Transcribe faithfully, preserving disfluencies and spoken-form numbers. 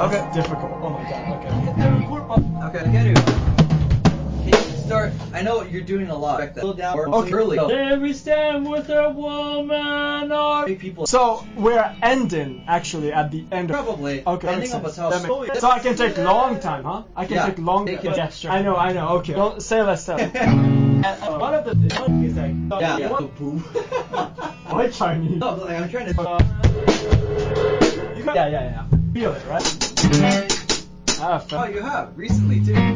Okay. Difficult. Oh my god. Okay. Okay, get it. Can you start? I know you're doing a lot. Slow down. Okay. Early. Then we stand with a woman or People. So we're ending actually at the end. Of Probably. Okay. That Ending makes of a sense. house. That makes- So I can take long time, huh? I can Yeah, take long take time. it. gesture. I know. I know. Okay. Don't say less stuff. Uh, one of the one is like Yeah. you Yeah. want- Boo. Why Chinese? No, like, I'm trying to. uh, You got- yeah, yeah, yeah. Feel it, right? I have Oh, felt. you have recently too.